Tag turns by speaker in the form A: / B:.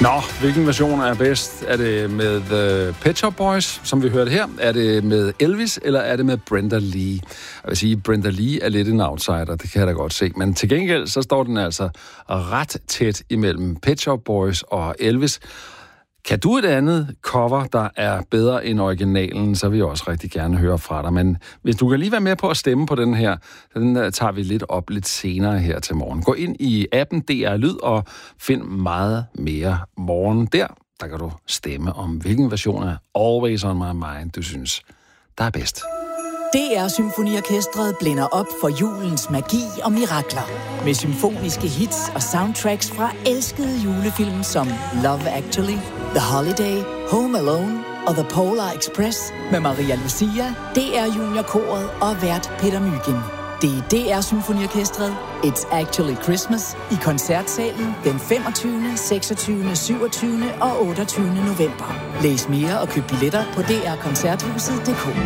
A: Nå, hvilken version er bedst? Er det med The Pet Shop Boys, som vi hørte her? Er det med Elvis, eller er det med Brenda Lee? Jeg vil sige, at Brenda Lee er lidt en outsider, det kan jeg da godt se. Men til gengæld, så står den altså ret tæt imellem Pet Shop Boys og Elvis. Kan du et andet cover, der er bedre end originalen, så vil jeg også rigtig gerne høre fra dig. Men hvis du kan lige være med på at stemme på den her, den tager vi lidt op lidt senere her til morgen. Gå ind i appen DR Lyd og find meget mere morgen der. Der kan du stemme om, hvilken version af Always On My Mind, du synes, der er bedst.
B: DR Symfoniorkestret blænder op for julens magi og mirakler. Med symfoniske hits og soundtracks fra elskede julefilm som Love Actually, The Holiday, Home Alone og The Polar Express med Maria Lucia, DR Juniorkoret og vært Peter Mygind. Det er DR Symfoniorkestret It's Actually Christmas i koncertsalen den 25., 26., 27. og 28. november. Læs mere og køb billetter på drkoncerthuset.dk.